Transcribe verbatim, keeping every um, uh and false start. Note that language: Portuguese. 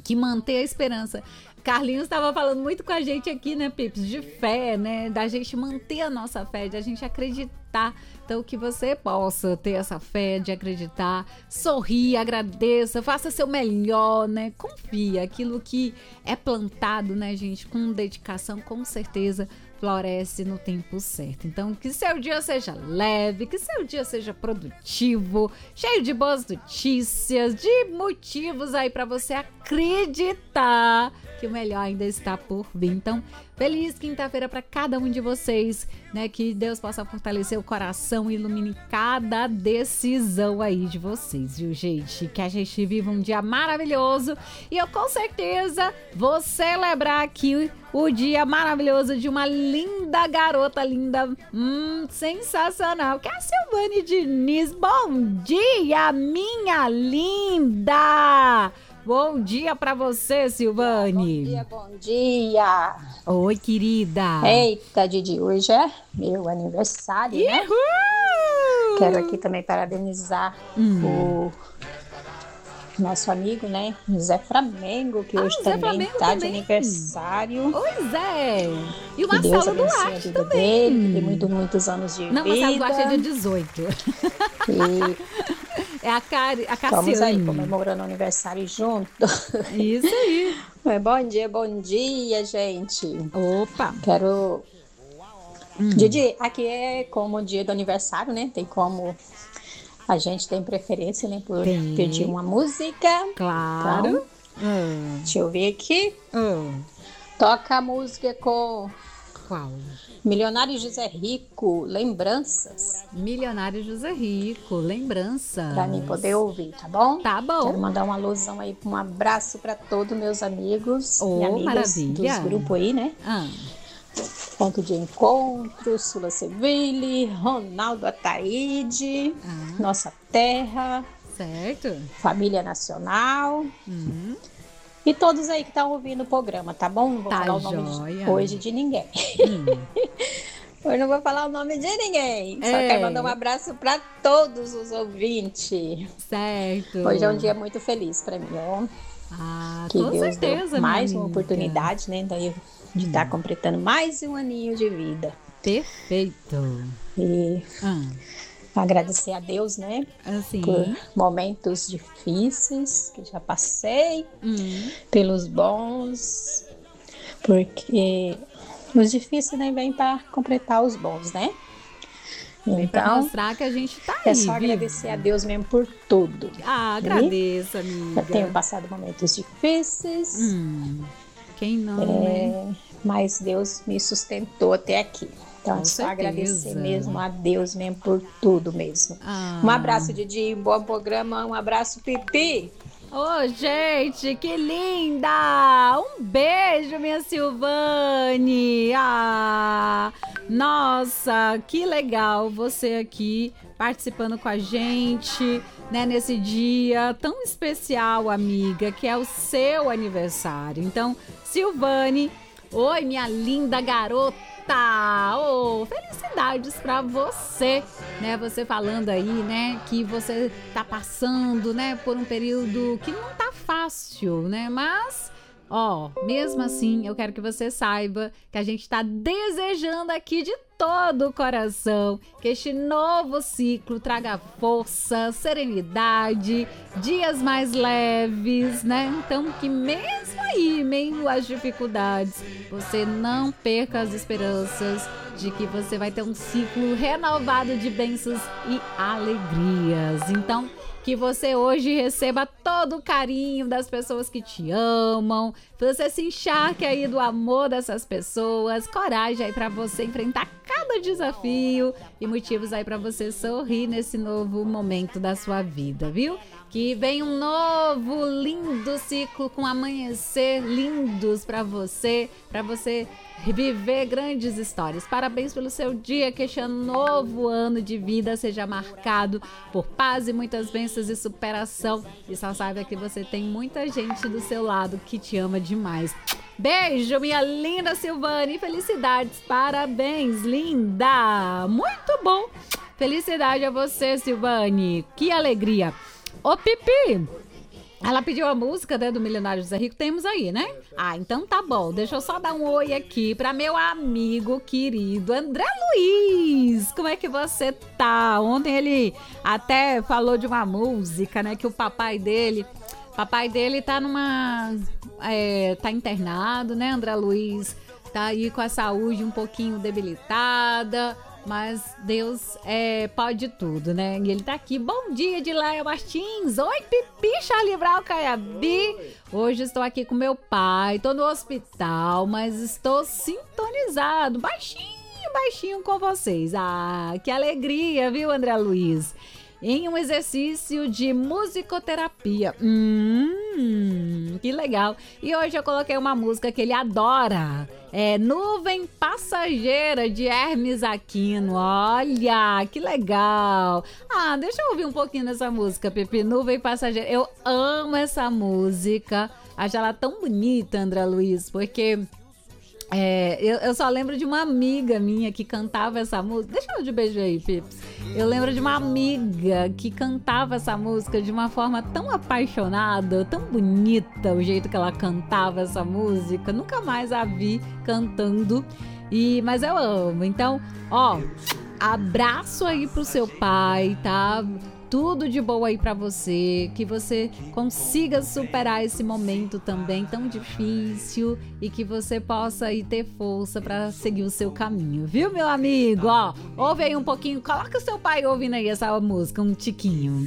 que manter a esperança. Carlinhos estava falando muito com a gente aqui, né, Pips, de fé, né, da gente manter a nossa fé, de a gente acreditar. Então, que você possa ter essa fé de acreditar, sorrir, agradeça, faça seu melhor, né, confia. Aquilo que é plantado, né, gente, com dedicação, com certeza floresce no tempo certo. Então, que seu dia seja leve, que seu dia seja produtivo, cheio de boas notícias, de motivos aí para você acreditar que o melhor ainda está por vir. Então, feliz quinta-feira para cada um de vocês, né? Que Deus possa fortalecer o coração e ilumine cada decisão aí de vocês, viu, gente? Que a gente viva um dia maravilhoso e eu com certeza vou celebrar aqui o dia maravilhoso de uma linda garota, linda, hum, sensacional, que é a Silvane Diniz. Bom dia, minha linda! Bom dia pra você, Silvane. Bom dia, bom dia. Oi, querida. Eita, Didi, hoje é meu aniversário, né? Uhul! Quero aqui também parabenizar hum. o nosso amigo, né? José Flamengo, que hoje ah, também está de aniversário. Pois é. E o que Marcelo Duarte também. Dele, que tem muito, muitos anos de Não, vida. Não, Marcelo Duarte é de dezoito. E... É a, Cari, a Cassiane. Vamos aí, comemorando o aniversário junto. Isso aí. Bom dia, bom dia, gente. Opa. Quero... Hum. Didi, aqui é como o dia do aniversário, né? Tem como... A gente tem preferência, né? Por tem. Pedir uma música. Claro. Então, hum. Deixa eu ver aqui. Hum. Toca a música com... Qual? Milionário José Rico, Lembranças. Milionário José Rico, Lembranças. Pra mim poder ouvir, tá bom? Tá bom. Quero mandar uma alusão aí, um abraço pra todos meus amigos oh, e amigas maravilha. dos grupos aí, né? Ah. Ponto de Encontro, Sula Seville, Ronaldo Ataíde, ah. Nossa Terra. Certo. Família Nacional. Uhum. E todos aí que estão ouvindo o programa, tá bom? Não vou tá falar o nome joia. hoje de ninguém. Hum. Hoje não vou falar o nome de ninguém. Só é. quero mandar um abraço para todos os ouvintes. Certo. Hoje é um dia muito feliz para mim, ó. Ah, que com Deus certeza, deu mais uma amiga. oportunidade, né? Daí de estar hum. tá completando mais um aninho de vida. Perfeito. E hum. agradecer a Deus, né? Assim. Por momentos difíceis que já passei, hum. pelos bons, porque os difíceis, né, vêm para completar os bons, né? Vem então, pra mostrar que a gente tá aí. É só agradecer a Deus mesmo por tudo. Ah, agradeço, e amiga. Eu tenho passado momentos difíceis. Hum. Quem não, é, né? Mas Deus me sustentou até aqui. Então, Com é só certeza. agradecer mesmo a Deus mesmo por tudo mesmo. Ah. Um abraço, Didi. Bom programa. Um abraço, Pipi. Ô, oh, gente, que linda! Um beijo, minha Silvane! Ah, nossa, que legal você aqui participando com a gente, né, nesse dia tão especial, amiga, que é o seu aniversário. Então, Silvane, oi, minha linda garota! Oh, felicidades pra você, né? Você falando aí, né, que você tá passando, né, por um período que não tá fácil, né? Mas, ó, mesmo assim, eu quero que você saiba que a gente tá desejando aqui de todo o coração que este novo ciclo traga força, serenidade, dias mais leves, né? Então, que mesmo aí, meio às dificuldades, você não perca as esperanças de que você vai ter um ciclo renovado de bênçãos e alegrias. Então, que você hoje receba todo o carinho das pessoas que te amam, você se encharque aí do amor dessas pessoas, coragem aí pra você enfrentar cada desafio e motivos aí pra você sorrir nesse novo momento da sua vida, viu? Que vem um novo lindo ciclo com amanhecer lindos pra você, pra você viver grandes histórias. Parabéns pelo seu dia, que este novo ano de vida seja marcado por paz e muitas bênçãos e superação. E só saiba que você tem muita gente do seu lado que te ama demais. Beijo, minha linda Silvane. Felicidades, parabéns, linda. Muito bom. Felicidade a você, Silvane. Que alegria. Ô, Pipi, Ela pediu a música, né, do Milionário José Rico, temos aí, né? Ah, então tá bom, deixa eu só dar um oi aqui pra meu amigo querido André Luiz. Como é que você tá? Ontem ele até falou de uma música, né, que o papai dele, papai dele tá numa, é, tá internado, né, André Luiz? Tá aí com a saúde um pouquinho debilitada, mas Deus é, pode tudo, né? E ele tá aqui. Bom dia, Edileia Martins. Oi, Pipi, Charlie Brown, Caiabi. Hoje estou aqui com meu pai. Tô no hospital, mas estou sintonizado. Baixinho, baixinho com vocês. Ah, que alegria, viu, André Luiz? Em um exercício de musicoterapia. Hum, que legal. E hoje eu coloquei uma música que ele adora. É Nuvem Passageira, de Hermes Aquino. Olha, que legal. Ah, deixa eu ouvir um pouquinho dessa música, Pepe. Nuvem Passageira. Eu amo essa música. Acho ela tão bonita, André Luiz, porque... É, eu, eu só lembro de uma amiga minha que cantava essa música. Deixa eu de beijo aí, Pips. Eu lembro de uma amiga que cantava essa música de uma forma tão apaixonada, tão bonita, o jeito que ela cantava essa música. Nunca mais a vi cantando, e, mas eu amo. Então, ó, abraço aí pro seu pai, tá? Tudo de bom aí pra você, que você consiga superar esse momento também tão difícil e que você possa aí ter força pra seguir o seu caminho, viu, meu amigo? Ó, ouve aí um pouquinho, coloca o seu pai ouvindo aí essa música, um tiquinho.